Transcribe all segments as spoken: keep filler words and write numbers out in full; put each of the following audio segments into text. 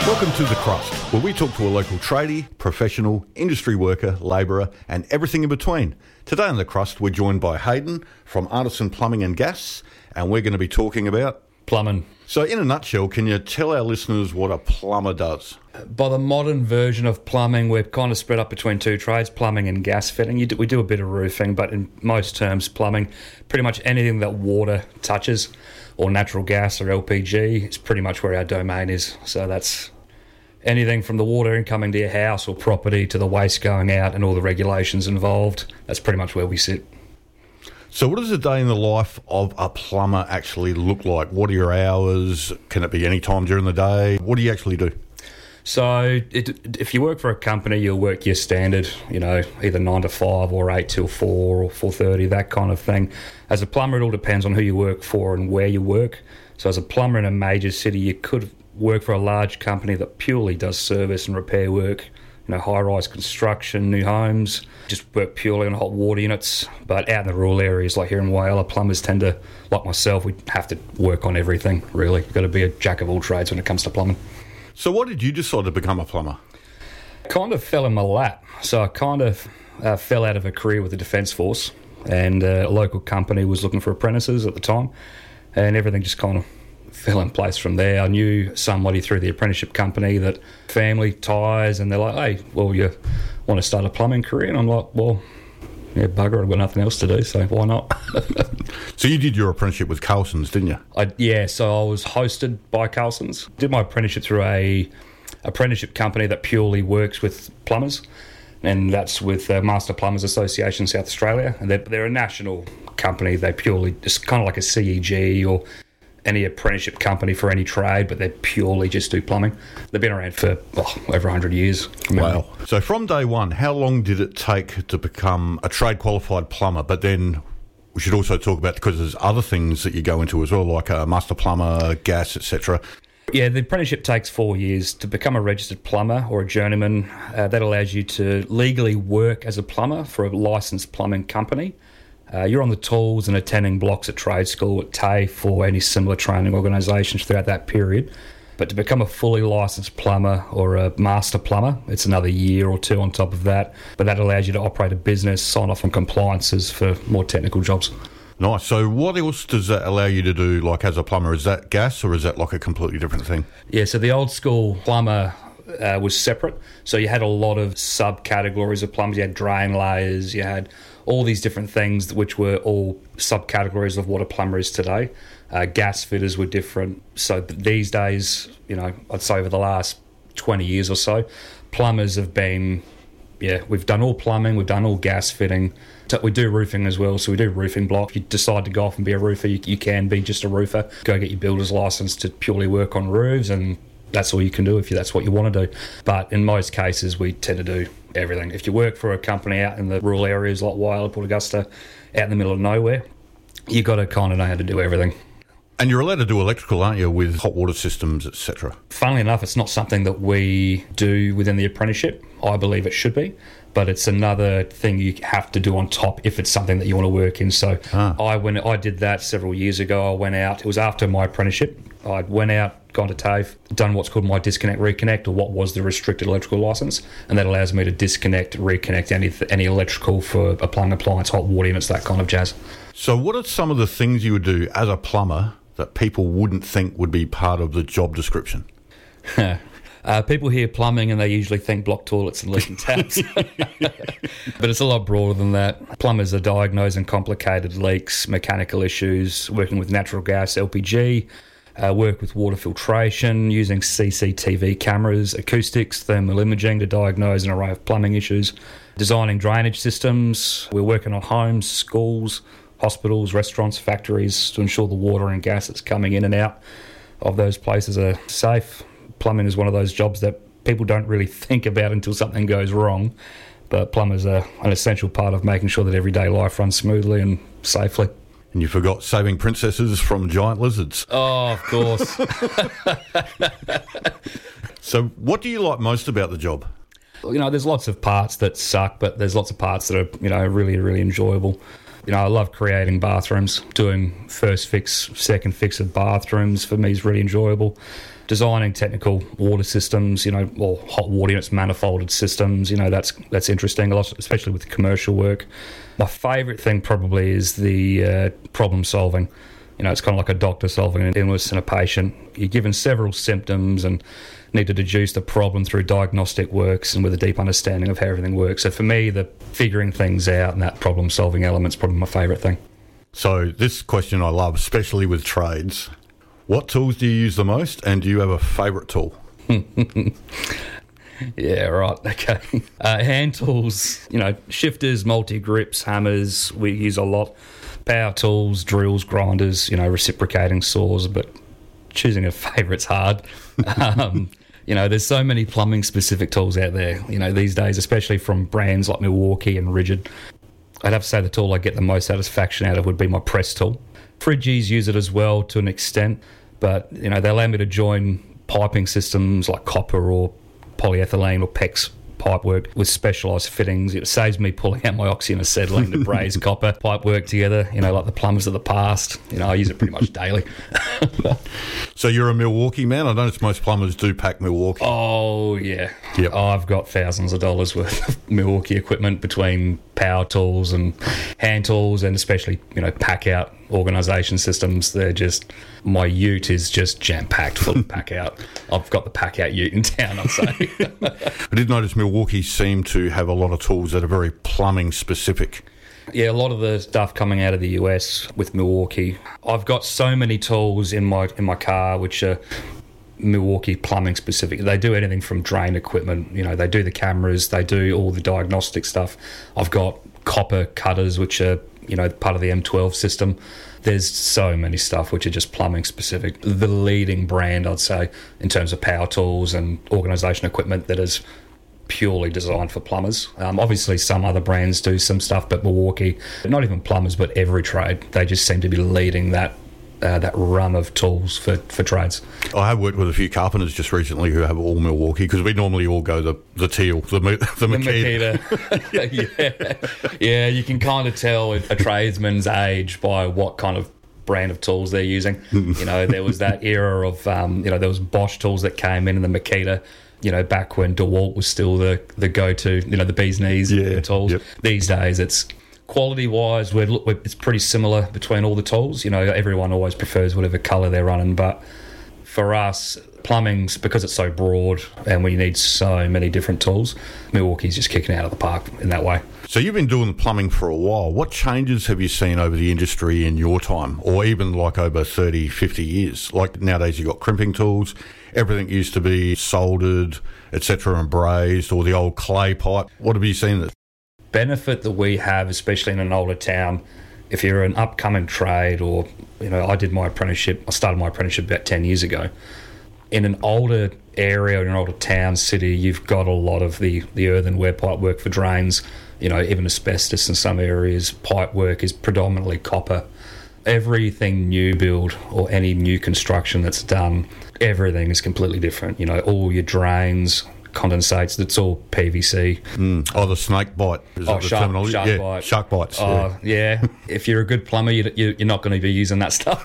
Welcome to The Crust, where we talk to a local tradie, professional, industry worker, labourer and everything in between. Today on The Crust we're joined by Hayden from Artisan Plumbing and Gas, and we're going to be talking about plumbing. So in a nutshell, can you tell our listeners what a plumber does? By the modern version of plumbing, we're kind of spread up between two trades, plumbing and gas fitting. You do, we do a bit of roofing, but in most terms, plumbing, pretty much anything that water touches, or natural gas or L P G, is pretty much where our domain is. So that's anything from the water incoming to your house or property to the waste going out and all the regulations involved. That's pretty much where we sit. So what does a day in the life of a plumber actually look like? What are your hours? Can it be any time during the day? What do you actually do? So it, if you work for a company, you'll work your standard, you know, either nine to five or eight till four or four thirty, that kind of thing. As a plumber, it all depends on who you work for and where you work. So as a plumber in a major city, you could work for a large company that purely does service and repair work, you know, high-rise construction, new homes, just work purely on hot water units. But out in the rural areas, like here in Whyalla, plumbers tend to, like myself, we have to work on everything, really. You've got to be a jack of all trades when it comes to plumbing. So why did you decide to become a plumber? Kind of fell in my lap. So I kind of uh, fell out of a career with the Defence Force, and uh, a local company was looking for apprentices at the time, and everything just kind of fell in place from there. I knew somebody through the apprenticeship company that family ties, and they're like, hey, well, you want to start a plumbing career? And I'm like, well, yeah, bugger, I've got nothing else to do, so why not? So you did your apprenticeship with Carlson's, didn't you? I, yeah, so I was hosted by Carlson's. Did my apprenticeship through a apprenticeship company that purely works with plumbers, and that's with uh, Master Plumbers Association South Australia. And they're, they're a national company. They purely, it's kind of like a C E G or any apprenticeship company for any trade, but they purely just do plumbing. They've been around for oh, over one hundred years. Wow. So from day one, how long did it take to become a trade qualified plumber? But then we should also talk about, because there's other things that you go into as well, like a master plumber, gas, et cetera. Yeah, the apprenticeship takes four years to become a registered plumber or a journeyman. Uh, that allows you to legally work as a plumber for a licensed plumbing company. Uh, you're on the tools and attending blocks at trade school, at TAFE or any similar training organisations throughout that period. But to become a fully licensed plumber or a master plumber, it's another year or two on top of that. But that allows you to operate a business, sign off on compliances for more technical jobs. Nice. So what else does that allow you to do, like as a plumber? Is that gas or is that like a completely different thing? Yeah, so the old school plumber uh, was separate. So you had a lot of subcategories of plumbers. You had drain layers, you had all these different things which were all subcategories of what a plumber is today. Uh, gas fitters were different. So these days, you know, I'd say over the last twenty years or so, plumbers have been, yeah, we've done all plumbing, we've done all gas fitting. We do roofing as well, so we do roofing block. If you decide to go off and be a roofer, you, you can be just a roofer. Go get your builder's license to purely work on roofs, and that's all you can do if you, that's what you want to do. But in most cases, we tend to do everything. If you work for a company out in the rural areas like Whyalla, Port Augusta, out in the middle of nowhere, you got to kind of know how to do everything. And you're allowed to do electrical, aren't you, with hot water systems, et cetera? Funnily enough, it's not something that we do within the apprenticeship. I believe it should be, but it's another thing you have to do on top if it's something that you want to work in. So ah. I when I did that several years ago, I went out. It was after my apprenticeship. I went out, gone to TAFE, done what's called my disconnect reconnect, or what was the restricted electrical license, and that allows me to disconnect, reconnect any any electrical for a plumbing appliance, hot water units, that kind of jazz. So what are some of the things you would do as a plumber that people wouldn't think would be part of the job description? Uh, people hear plumbing and they usually think block toilets and leaking taps. But it's a lot broader than that. Plumbers are diagnosing complicated leaks, mechanical issues, working with natural gas, L P G, uh, work with water filtration, using C C T V cameras, acoustics, thermal imaging to diagnose an array of plumbing issues, designing drainage systems. We're working on homes, schools, hospitals, restaurants, factories to ensure the water and gas that's coming in and out of those places are safe. Plumbing is one of those jobs that people don't really think about until something goes wrong, but plumbers are an essential part of making sure that everyday life runs smoothly and safely. And you forgot saving princesses from giant lizards. Oh, of course. So what do you like most about the job? You know, there's lots of parts that suck, but there's lots of parts that are, you know, really, really enjoyable. You know, I love creating bathrooms. Doing first fix, second fix of bathrooms for me is really enjoyable. designing technical water systems, you know, or hot water units, manifolded systems, you know, that's that's interesting, a lot, especially with commercial work. My favourite thing probably is the uh, problem solving. You know, it's kind of like a doctor solving an illness in a patient. You're given several symptoms and need to deduce the problem through diagnostic works and with a deep understanding of how everything works. So for me, the figuring things out and that problem solving element's probably my favourite thing. So this question I love, especially with trades. What tools do you use the most, and do you have a favourite tool? Yeah, right, okay. Uh, hand tools, you know, shifters, multi-grips, hammers, we use a lot. Power tools, drills, grinders, you know, reciprocating saws, but choosing a favourite's hard. Um, you know, there's so many plumbing-specific tools out there, you know, these days, especially from brands like Milwaukee and Rigid. I'd have to say the tool I get the most satisfaction out of would be my press tool. Friggies use it as well to an extent, but, you know, they allow me to join piping systems like copper or polyethylene or PEX pipework with specialised fittings. It saves me pulling out my oxyacetylene to braze copper pipework together, you know, like the plumbers of the past. You know, I use it pretty much daily. So you're a Milwaukee man? I notice most plumbers do pack Milwaukee. Oh, yeah. Yep. Oh, I've got thousands of dollars worth of Milwaukee equipment between power tools and hand tools and especially, you know, pack-out organisation systems. They're just... My ute is just jam-packed full of pack-out. I've got the pack-out ute in town, I'd say. I did notice Milwaukee seem to have a lot of tools that are very plumbing-specific. Yeah, a lot of the stuff coming out of the U S with Milwaukee. I've got so many tools in my in my car which are Milwaukee plumbing specific. They do anything from drain equipment, you know, they do the cameras, they do all the diagnostic stuff. I've got copper cutters which are, you know, part of the M twelve system. There's so many stuff which are just plumbing specific. The leading brand, I'd say, in terms of power tools and organisation equipment that is purely designed for plumbers. Um, obviously, some other brands do some stuff, but Milwaukee, not even plumbers, but every trade, they just seem to be leading that uh, that run of tools for, for trades. I have worked with a few carpenters just recently who have all Milwaukee, because we normally all go the the teal, the, the, the Makita. Makita. yeah. yeah, you can kind of tell a tradesman's age by what kind of brand of tools they're using. You know, there was that era of, um, you know, there was Bosch tools that came in and the Makita, you know, back when DeWalt was still the, the go-to, you know, the bee's knees yeah, tools. Yep. These days, it's quality-wise, we're, we're, it's pretty similar between all the tools. You know, everyone always prefers whatever colour they're running, but for us, plumbing's, because it's so broad and we need so many different tools, Milwaukee's just kicking out of the park in that way. So you've been doing the plumbing for a while. What changes have you seen over the industry in your time, or even like over thirty, fifty years? Like nowadays you've got crimping tools, everything used to be soldered, et cetera, and brazed, or the old clay pipe. What have you seen? That benefit that we have, especially in an older town, if you're an upcoming trade, or, you know, I did my apprenticeship, I started my apprenticeship about ten years ago. In an older area, in an older town, city, you've got a lot of the, the earthenware pipe work for drains, you know, even asbestos in some areas. Pipe work is predominantly copper. Everything new build or any new construction that's done, everything is completely different. You know, all your drains, condensates, it's all P V C. Mm. Oh, the snake bite. Is oh, that the shark, terminology? shark yeah, bite. Shark bites. Oh, yeah. yeah. If you're a good plumber, you, you, you're not going to be using that stuff.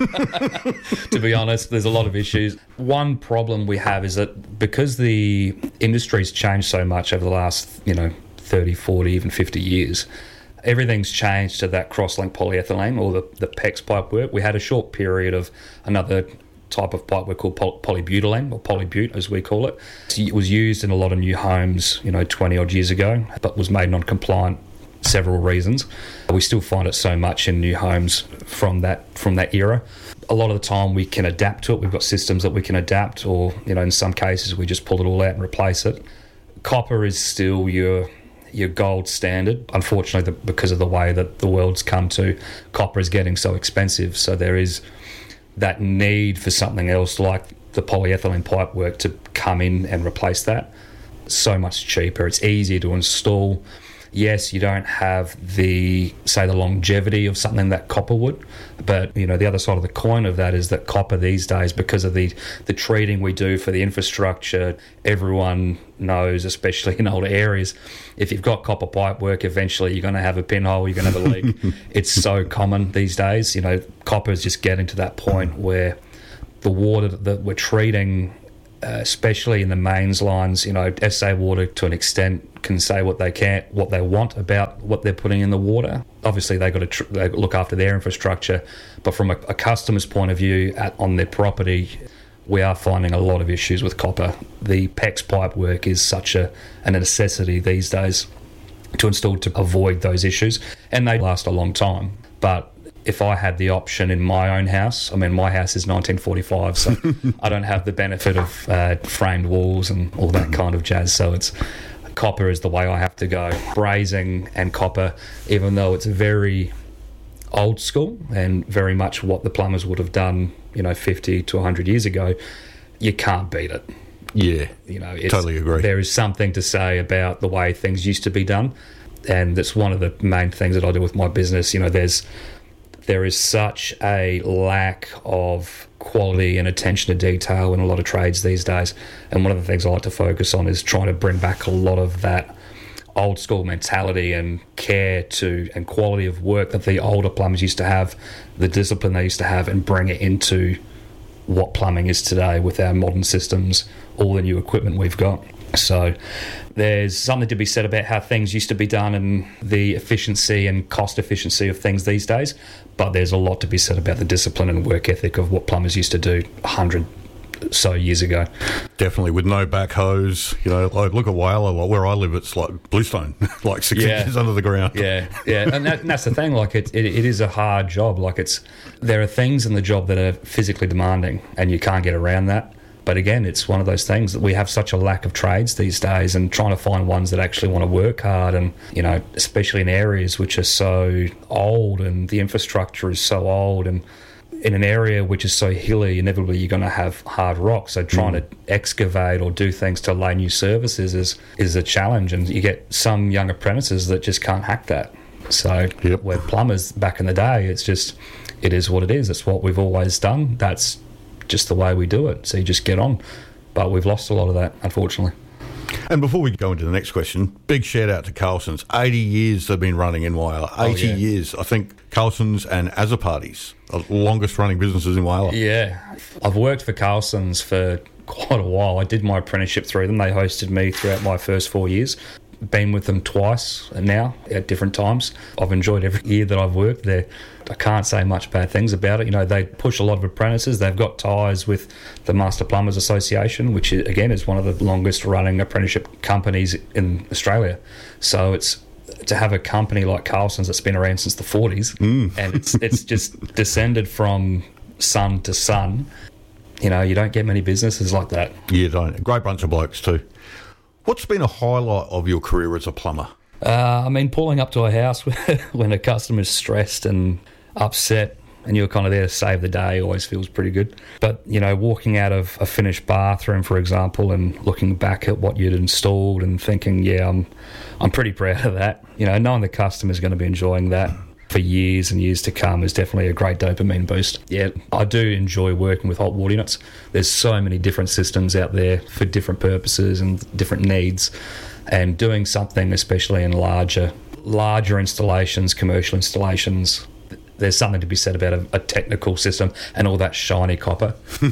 To be honest, there's a lot of issues. One problem we have is that because the industry's changed so much over the last, you know, thirty, forty, even fifty years, everything's changed to that cross-link polyethylene or the, the PEX pipe work. We had a short period of another type of pipe work called poly- polybutylene, or polybute as we call it. It was used in a lot of new homes, you know, twenty odd years ago, but was made non-compliant several reasons. We still find it so much in new homes from that from that era. A lot of the time we can adapt to it. We've got systems that we can adapt, or, you know, in some cases we just pull it all out and replace it. Copper is still your your gold standard. Unfortunately, the, because of the way that the world's come to, copper is getting so expensive, so there is that need for something else like the polyethylene pipe work to come in and replace that. So much cheaper. It's easier to install. Yes, you don't have the, say, the longevity of something that copper would, but, you know, the other side of the coin of that is that copper these days, because of the, the treating we do for the infrastructure, everyone knows, especially in older areas, if you've got copper pipe work, eventually you're going to have a pinhole, you're going to have a leak. It's so common these days. You know, copper is just getting to that point where the water that we're treating uh, especially in the mains lines. You know, S A Water, to an extent, can say what they can, what they want about what they're putting in the water. Obviously, they've got to tr- they look after their infrastructure, but from a, a customer's point of view, at, on their property, we are finding a lot of issues with copper. The PEX pipe work is such a, a necessity these days to install to avoid those issues, and they last a long time. But if I had the option in my own house, I mean, my house is nineteen forty-five, so I don't have the benefit of uh, framed walls and all that kind of jazz. So it's copper is the way I have to go. Brazing and copper, even though it's very old school and very much what the plumbers would have done, you know, fifty to one hundred years ago, you can't beat it. Yeah, you know, it's, totally agree. There is something to say about the way things used to be done, and that's one of the main things that I do with my business. You know, there's there is such a lack of quality and attention to detail in a lot of trades these days, and one of the things I like to focus on is trying to bring back a lot of that old school mentality and care to and quality of work that the older plumbers used to have, the discipline they used to have, and bring it into what plumbing is today with our modern systems, all the new equipment we've got. So there's something to be said about how things used to be done and the efficiency and cost efficiency of things these days, but there's a lot to be said about the discipline and work ethic of what plumbers used to do a hundred so years ago. Definitely, with no backhoes. You know, like look at Whyalla, like where I live, it's like bluestone, like six yeah. inches under the ground. Yeah, yeah, and, that, and that's the thing. Like it, it, it is a hard job. Like it's there are things in the job that are physically demanding, and you can't get around that. But again, it's one of those things that we have such a lack of trades these days, and trying to find ones that actually want to work hard, and you know, especially in areas which are so old and the infrastructure is so old, and in an area which is so hilly, inevitably you're going to have hard rock. So trying mm. to excavate or do things to lay new services is is a challenge, and you get some young apprentices that just can't hack that. So yep. We're plumbers back in the day. It's just, it is what it is. It's what we've always done. That's just the way we do it. So you just get on. But we've lost a lot of that, unfortunately. And before we go into the next question, big shout out to Carlson's. eighty years they've been running in Whyalla. eighty oh, yeah. years. I think Carlson's and Azaparties are the longest running businesses in Whyalla. Yeah. I've worked for Carlson's for quite a while. I did my apprenticeship through them. They hosted me throughout my first four years. Been with them twice now at different times. I've enjoyed every year that I've worked there. I can't say much bad things about it. You know, they push a lot of apprentices. They've got ties with the Master Plumbers Association, which is, again is one of the longest running apprenticeship companies in Australia. So it's to have a company like Carlson's that's been around since the forties, mm. and it's it's just descended from son to son. You know, you don't get many businesses like that. You don't. A great bunch of blokes too. What's been a highlight of your career as a plumber? Uh, I mean, pulling up to a house when a customer's stressed and upset and you're kind of there to save the day always feels pretty good. But, you know, walking out of a finished bathroom, for example, and looking back at what you'd installed and thinking, yeah, I'm I'm pretty proud of that. You know, knowing the customer's going to be enjoying that for years and years to come is definitely a great dopamine boost. Yeah, I do enjoy working with hot water units. There's so many different systems out there for different purposes and different needs, and doing something, especially in larger larger installations, commercial installations, there's something to be said about a, a technical system and all that shiny copper.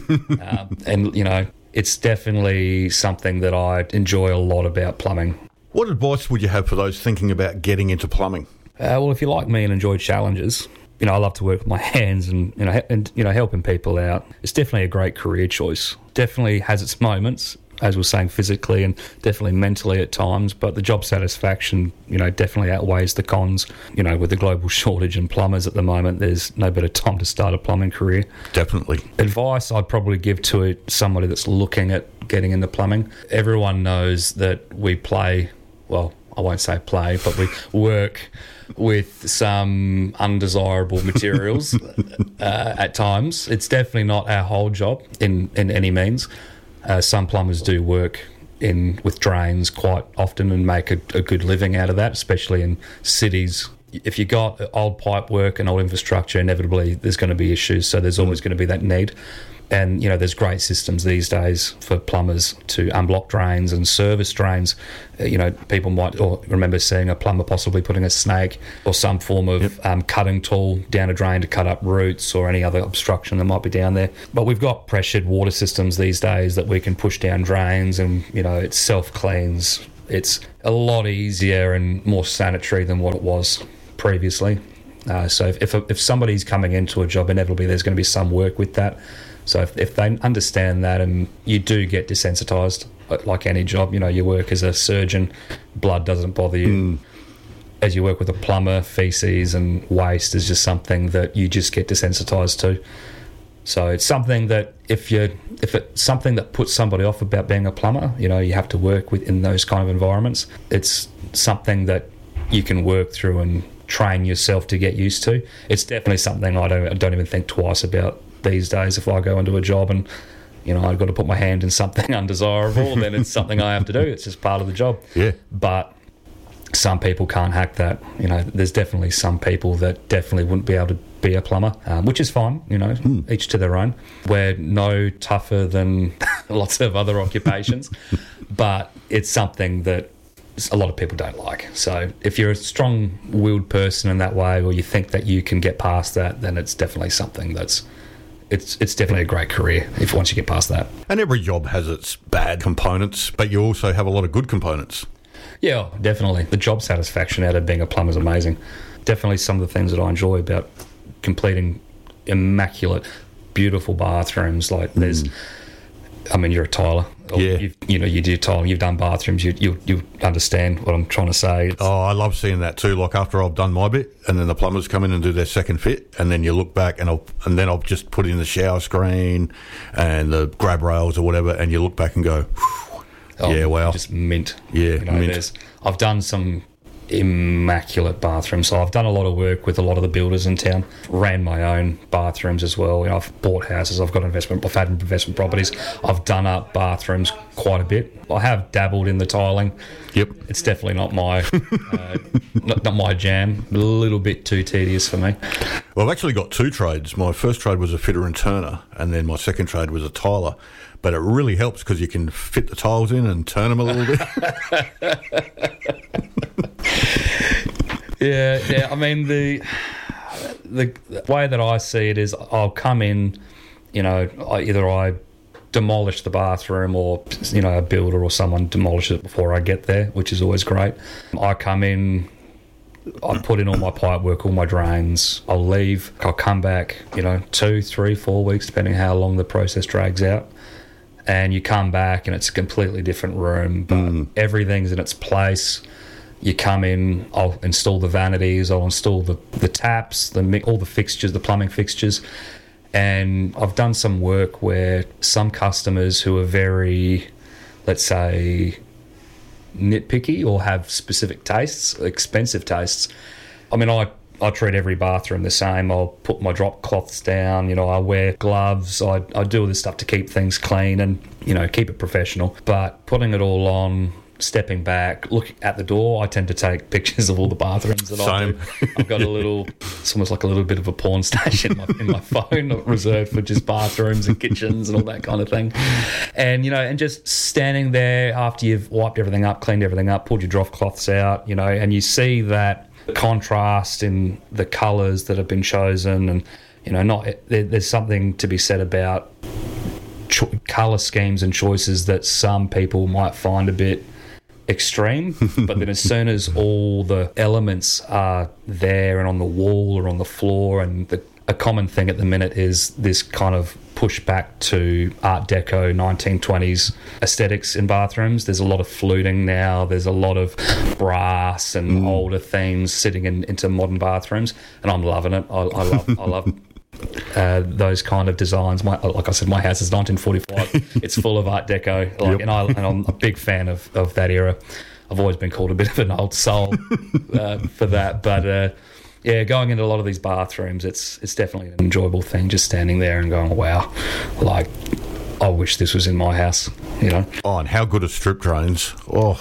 um, and, you know, it's definitely something that I enjoy a lot about plumbing. What advice would you have for those thinking about getting into plumbing? Uh, well, if you're like me and enjoy challenges, you know, I love to work with my hands and, you know, and, you know, helping people out. It's definitely a great career choice. Definitely has its moments, as we're saying, physically and definitely mentally at times, but the job satisfaction, you know, definitely outweighs the cons. You know, with the global shortage in plumbers at the moment, there's no better time to start a plumbing career. Definitely. Advice I'd probably give to somebody that's looking at getting into plumbing. Everyone knows that we play, well, I won't say play, but we work with some undesirable materials uh, at times. It's definitely not our whole job in, in any means. Uh, some plumbers do work in with drains quite often and make a, a good living out of that, especially in cities. If you got old pipe work and old infrastructure, inevitably there's going to be issues, so there's always going to be that need. And, you know, there's great systems these days for plumbers to unblock drains and service drains. Uh, you know, people might or remember seeing a plumber possibly putting a snake or some form of yep. um, cutting tool down a drain to cut up roots or any other obstruction that might be down there. But we've got pressured water systems these days that we can push down drains and, you know, it self-cleans. It's a lot easier and more sanitary than what it was previously. Uh, so if, if if somebody's coming into a job, inevitably there's going to be some work with that. So if, if they understand that, and you do get desensitised, like any job, you know, you work as a surgeon, blood doesn't bother you. Mm. As you work with a plumber, faeces and waste is just something that you just get desensitised to. So it's something that if you if it's something that puts somebody off about being a plumber, you know, you have to work with in those kind of environments. It's something that you can work through and train yourself to get used to. It's definitely something I don't I don't even think twice about these days. If I go into a job and, you know, I've got to put my hand in something undesirable, then it's something I have to do. It's just part of the job. Yeah. But some people can't hack that. You know, there's definitely some people that definitely wouldn't be able to be a plumber, um, which is fine, you know, hmm. each to their own. We're no tougher than lots of other occupations, but it's something that a lot of people don't like. So if you're a strong-willed person in that way, or you think that you can get past that, then it's definitely something that's It's it's definitely a great career if once you get past that. And every job has its bad components, but you also have a lot of good components. Yeah, definitely. The job satisfaction out of being a plumber is amazing. Definitely some of the things that I enjoy about completing immaculate, beautiful bathrooms. Like there's, mm. I mean, you're a tiler. Yeah. You've, you know, you do tiling, you've done bathrooms, you, you you understand what I'm trying to say. It's, oh, I love seeing that too. Like after I've done my bit and then the plumbers come in and do their second fit, and then you look back and I'll, and then I'll just put in the shower screen and the grab rails or whatever, and you look back and go, oh, yeah, wow. Just mint. Yeah, you know, mint. I've done some immaculate bathrooms. So I've done a lot of work with a lot of the builders in town. Ran my own bathrooms as well. You know, I've bought houses. I've got investment. I've had investment properties. I've done up bathrooms quite a bit. I have dabbled in the tiling. Yep. It's definitely not my uh, not, not my jam. A little bit too tedious for me. Well, I've actually got two trades. My first trade was a fitter and turner, and then my second trade was a tiler. But it really helps because you can fit the tiles in and turn them a little bit. yeah, yeah. I mean, the, the the way that I see it is I'll come in, you know, I, either I demolish the bathroom or, you know, a builder or someone demolishes it before I get there, which is always great. I come in, I put in all my pipe work, all my drains. I'll leave. I'll come back, you know, two, three, four weeks, depending how long the process drags out. And you come back and it's a completely different room, but mm. everything's in its place. You come in, I'll install the vanities, I'll install the, the taps, the all the fixtures, the plumbing fixtures. And I've done some work where some customers who are very, let's say, nitpicky or have specific tastes, expensive tastes. I mean, I, I treat every bathroom the same. I'll put my drop cloths down, you know, I wear gloves, I, I do all this stuff to keep things clean and, you know, keep it professional. But putting it all on, stepping back, looking at the door, I tend to take pictures of all the bathrooms that Same. I do. I've got a little, it's almost like a little bit of a porn station in my, in my phone, reserved for just bathrooms and kitchens and all that kind of thing. And, you know, and just standing there after you've wiped everything up, cleaned everything up, pulled your drop cloths out, you know, and you see that contrast in the colours that have been chosen, and, you know, not there, there's something to be said about cho- colour schemes and choices that some people might find a bit extreme, but then as soon as all the elements are there and on the wall or on the floor, and the, a common thing at the minute is this kind of push back to Art Deco nineteen twenties aesthetics in bathrooms. There's a lot of fluting now, there's a lot of brass and mm. older themes sitting in, into modern bathrooms, and I'm loving it. I, I love I love Uh, those kind of designs. My, like I said, my house is nineteen forty-five. It's full of Art Deco, like, yep. and, I, and I'm a big fan of, of that era. I've always been called a bit of an old soul uh, for that, but uh, yeah, going into a lot of these bathrooms, it's it's definitely an enjoyable thing. Just standing there and going, "Wow, like I wish this was in my house," you know. Oh, and how good are strip drains? Oh.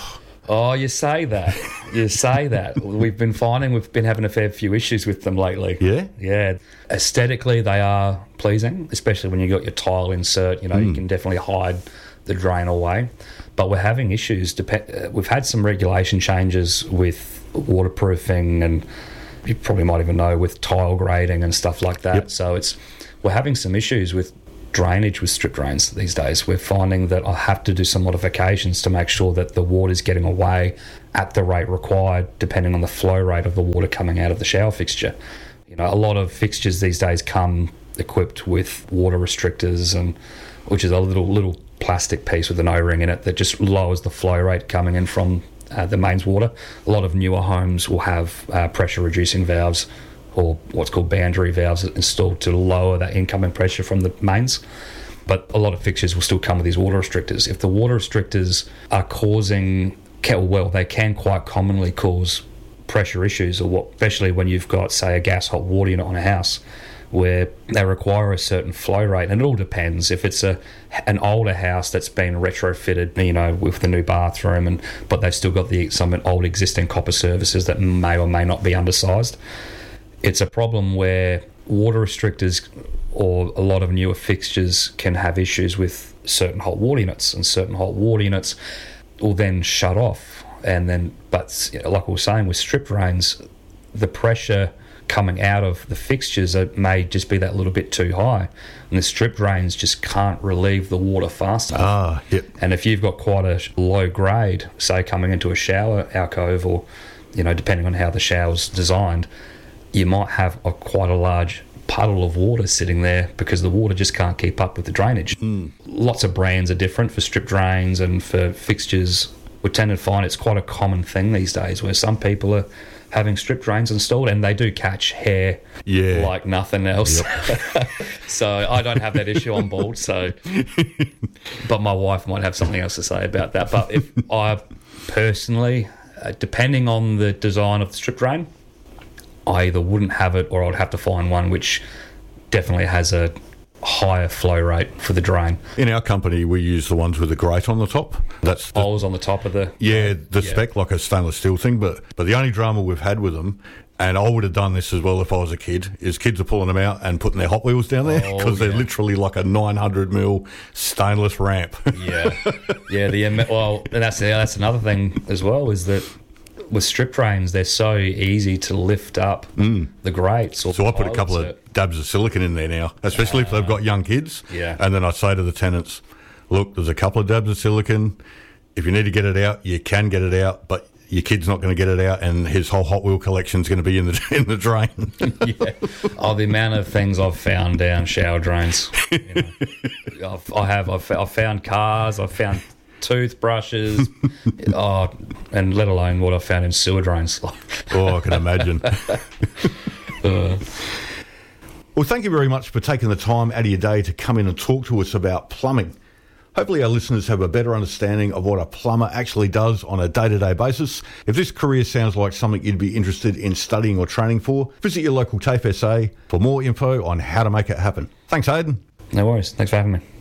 Oh, you say that. You say that. We've been finding we've been having a fair few issues with them lately. Yeah? Yeah. Aesthetically, they are pleasing, especially when you got your tile insert. You know, mm. you can definitely hide the drain away. But we're having issues. Dep- we've had some regulation changes with waterproofing, and you probably might even know with tile grading and stuff like that. Yep. So it's we're having some issues with drainage with strip drains these days. We're finding that I have to do some modifications to make sure that the water's getting away at the rate required, depending on the flow rate of the water coming out of the shower fixture. You know, a lot of fixtures these days come equipped with water restrictors, and which is a little little plastic piece with an O-ring in it that just lowers the flow rate coming in from uh, the mains water. A lot of newer homes will have uh, pressure reducing valves, or what's called boundary valves, installed to lower that incoming pressure from the mains. But a lot of fixtures will still come with these water restrictors. If the water restrictors are causing, well, they can quite commonly cause pressure issues, or what, especially when you've got, say, a gas hot water unit on a house, where they require a certain flow rate, and it all depends. If it's a an older house that's been retrofitted, you know, with the new bathroom, and but they've still got the some old existing copper services that may or may not be undersized, it's a problem where water restrictors or a lot of newer fixtures can have issues with certain hot water units, and certain hot water units will then shut off. And then, but like we were saying, with strip drains, the pressure coming out of the fixtures may just be that little bit too high, and the strip drains just can't relieve the water fast enough. Ah, yep. And if you've got quite a low grade, say coming into a shower alcove, or, you know, depending on how the shower's designed, you might have a quite a large puddle of water sitting there because the water just can't keep up with the drainage. Mm. Lots of brands are different for strip drains and for fixtures. We tend to find it's quite a common thing these days where some people are having strip drains installed, and they do catch hair yeah. like nothing else. Yep. So I don't have that issue on board. So, but my wife might have something else to say about that. But if I personally, uh, depending on the design of the strip drain, I either wouldn't have it, or I'd have to find one which definitely has a higher flow rate for the drain. In our company, we use the ones with the grate on the top. That's the, holes on the top of the yeah, the yeah. spec, like a stainless steel thing. But but the only drama we've had with them, and I would have done this as well if I was a kid, is kids are pulling them out and putting their Hot Wheels down there because oh, yeah. they're literally like a nine hundred mil stainless ramp. yeah, yeah. The well, and that's yeah, that's another thing as well, is that with strip drains, they're so easy to lift up mm. the grates. Or so I put a couple of dabs of silicone in there now, especially uh, if they've got young kids. Yeah. And then I say to the tenants, look, there's a couple of dabs of silicone. If you need to get it out, you can get it out, but your kid's not going to get it out, and his whole Hot Wheel collection's going to be in the in the drain. yeah. Oh, the amount of things I've found down shower drains. You know. I've, I have. I've, I've found cars. I've found toothbrushes, oh, and let alone what I found in sewer drains. Oh, I can imagine. uh, well, thank you very much for taking the time out of your day to come in and talk to us about plumbing. Hopefully our listeners have a better understanding of what a plumber actually does on a day-to-day basis. If this career sounds like something you'd be interested in studying or training for, visit your local TAFE S A for more info on how to make it happen. Thanks, Aidan. No worries. Thanks for having me.